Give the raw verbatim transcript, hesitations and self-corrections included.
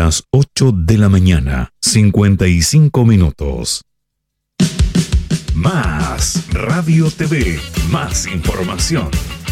las ocho de la mañana, cincuenta y cinco minutos. Más Radio T V, más información.